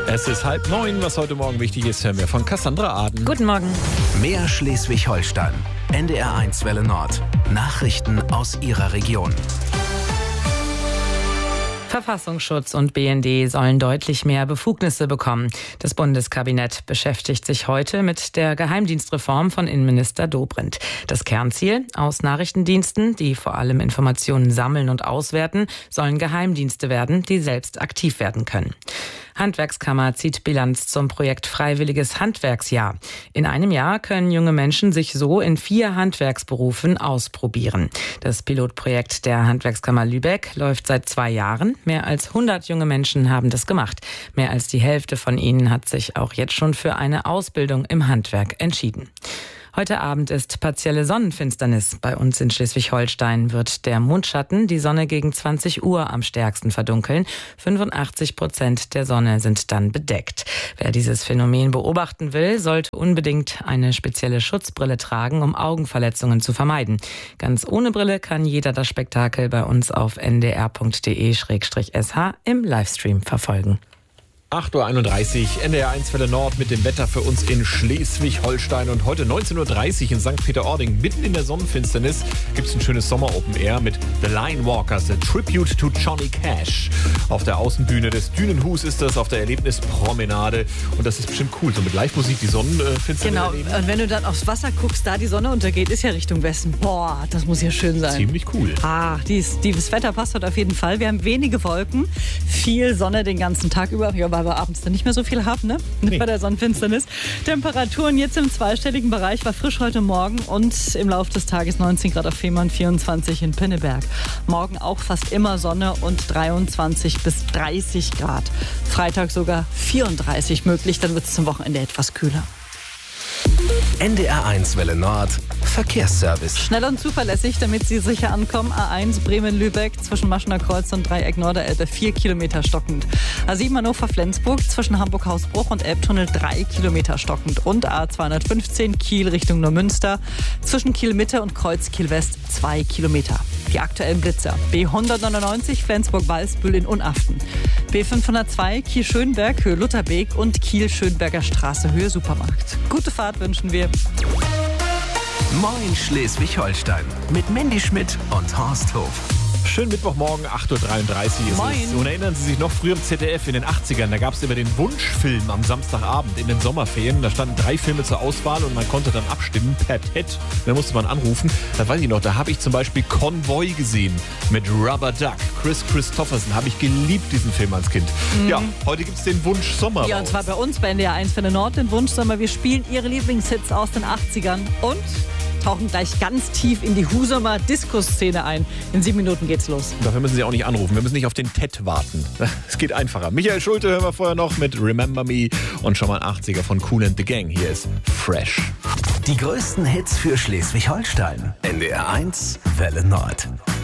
Es ist 8:30, was heute Morgen wichtig ist, hören wir von Cassandra Aden. Guten Morgen. Mehr Schleswig-Holstein. NDR1 Welle Nord. Nachrichten aus Ihrer Region. Verfassungsschutz und BND sollen deutlich mehr Befugnisse bekommen. Das Bundeskabinett beschäftigt sich heute mit der Geheimdienstreform von Innenminister Dobrindt. Das Kernziel: Aus Nachrichtendiensten, die vor allem Informationen sammeln und auswerten, sollen Geheimdienste werden, die selbst aktiv werden können. Handwerkskammer zieht Bilanz zum Projekt Freiwilliges Handwerksjahr. In einem Jahr können junge Menschen sich so in 4 Handwerksberufen ausprobieren. Das Pilotprojekt der Handwerkskammer Lübeck läuft seit 2 Jahren. Mehr als 100 junge Menschen haben das gemacht. Mehr als die Hälfte von ihnen hat sich auch jetzt schon für eine Ausbildung im Handwerk entschieden. Heute Abend ist partielle Sonnenfinsternis. Bei uns in Schleswig-Holstein wird der Mondschatten die Sonne gegen 20 Uhr am stärksten verdunkeln. 85% der Sonne sind dann bedeckt. Wer dieses Phänomen beobachten will, sollte unbedingt eine spezielle Schutzbrille tragen, um Augenverletzungen zu vermeiden. Ganz ohne Brille kann jeder das Spektakel bei uns auf ndr.de/sh im Livestream verfolgen. 8:31 Uhr, NDR1 Welle Nord mit dem Wetter für uns in Schleswig-Holstein. Und heute 19.30 Uhr in St. Peter-Ording, mitten in der Sonnenfinsternis, gibt es ein schönes Sommer-Open-Air mit The Line Walkers, a Tribute to Johnny Cash. Auf der Außenbühne des Dünenhus ist das, auf der Erlebnispromenade. Und das ist bestimmt cool, so mit Live-Musik die Sonnenfinsternis Genau, erleben. und wenn du dann aufs Wasser guckst, da die Sonne untergeht, ist ja Richtung Westen. Boah, das muss ja schön sein. Ziemlich cool. Das Wetter passt heute auf jeden Fall. Wir haben wenige Wolken, viel Sonne den ganzen Tag über. Ja, weil wir abends dann nicht mehr so viel haben, ne? Nee. Bei der Sonnenfinsternis. Temperaturen jetzt im zweistelligen Bereich, war frisch heute Morgen und im Laufe des Tages 19 Grad auf Fehmarn, 24 in Pinneberg. Morgen auch fast immer Sonne und 23 bis 30 Grad. Freitag sogar 34 möglich, dann wird es zum Wochenende etwas kühler. NDR1 Welle Nord. Verkehrsservice. Schnell und zuverlässig, damit Sie sicher ankommen. A1 Bremen-Lübeck zwischen Maschener Kreuz und Dreieck Norderelbe 4 Kilometer stockend. A7 Hannover-Flensburg zwischen Hamburg-Hausbruch und Elbtunnel 3 Kilometer stockend. Und A215 Kiel Richtung Neumünster zwischen Kiel-Mitte und Kreuz-Kiel-West 2 Kilometer. Die aktuellen Blitzer: B199 Flensburg-Walsbühl in Unaften, B502 Kiel-Schönberg Höhe Lutherbeek und Kiel-Schönberger Straße Höhe Supermarkt. Gute Fahrt wünschen wir. Moin Schleswig-Holstein. Mit Mandy Schmidt und Horst Hof. Schönen Mittwochmorgen, 8:33 Uhr ist Moin. es. Und erinnern Sie sich noch, früher im ZDF in den 80ern, da gab es immer den Wunschfilm am Samstagabend in den Sommerferien. Da standen 3 Filme zur Auswahl und man konnte dann abstimmen per Ted. Da musste man anrufen. Da weiß ich noch, da habe ich zum Beispiel Konvoi gesehen mit Rubber Duck. Chris Christopherson, habe ich geliebt, diesen Film als Kind. Ja, heute gibt es den Wunsch Sommer. Ja, und zwar bei uns bei NDR1 Welle Nord, den Wunschsommer. Wir spielen Ihre Lieblingshits aus den 80ern und tauchen gleich ganz tief in die Husumer Disco-Szene ein. In 7 Minuten geht's los. Dafür müssen Sie auch nicht anrufen. Wir müssen nicht auf den Ted warten. Es geht einfacher. Michael Schulte hören wir vorher noch mit Remember Me und schon mal ein 80er von Kool and the Gang. Hier ist Fresh. Die größten Hits für Schleswig-Holstein. NDR1 Welle Nord.